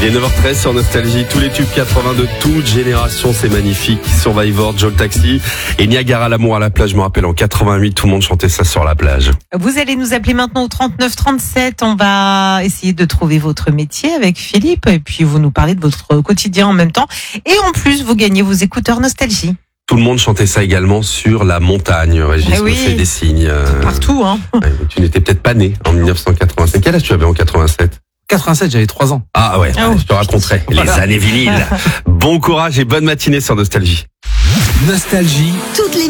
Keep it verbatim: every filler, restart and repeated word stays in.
Il est neuf heures treize sur Nostalgie, tous les tubes quatre-vingts de toute génération, c'est magnifique. Survivor, Joe le Taxi et Niagara l'amour à la plage. Je me rappelle en quatre-vingt-huit, tout le monde chantait ça sur la plage. Vous allez nous appeler maintenant au trente-neuf trente-sept. On va essayer de trouver votre métier avec Philippe et puis vous nous parlez de votre quotidien en même temps. Et en plus, vous gagnez vos écouteurs Nostalgie. Tout le monde chantait ça également sur la montagne. Régis Eh oui. me fait des signes. euh, Partout, hein. ouais, tu n'étais peut-être pas né en dix-neuf cent quatre-vingt-sept. Quel âge tu avais en quatre-vingt-sept? quatre-vingt-sept, j'avais trois ans. Ah ouais, Oh. je te raconterai les Voilà. années vinyles. Bon courage et bonne matinée sur Nostalgie. Nostalgie. Toutes les